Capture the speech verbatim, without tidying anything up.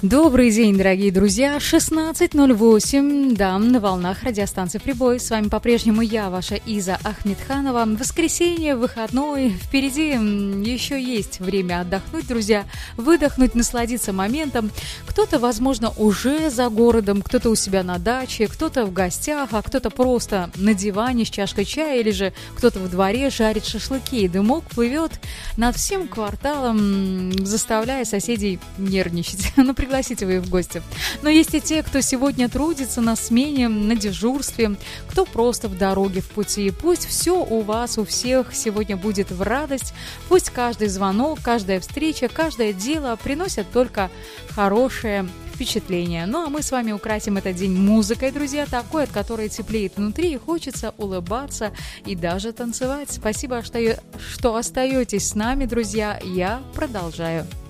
Добрый день, дорогие друзья, шестнадцать ноль восемь, да, на волнах радиостанции «Прибой». С вами по-прежнему я, ваша Иза Ахмедханова. Воскресенье, выходной, впереди еще есть время отдохнуть, друзья, выдохнуть, насладиться моментом. Кто-то, возможно, уже за городом, кто-то у себя на даче, кто-то в гостях, а кто-то просто на диване с чашкой чая, или же кто-то во дворе жарит шашлыки, и дымок плывет над всем кварталом, заставляя соседей нервничать. Ну, пригласите вы их в гости. Но есть и те, кто сегодня трудится на смене, на дежурстве, кто просто в дороге, в пути. Пусть все у вас, у всех сегодня будет в радость. Пусть каждый звонок, каждая встреча, каждое дело приносят только хорошее впечатление. Ну, а мы с вами украсим этот день музыкой, друзья, такой, от которой теплеет внутри, и хочется улыбаться и даже танцевать. Спасибо, что, что остаетесь с нами, друзья. Я продолжаю.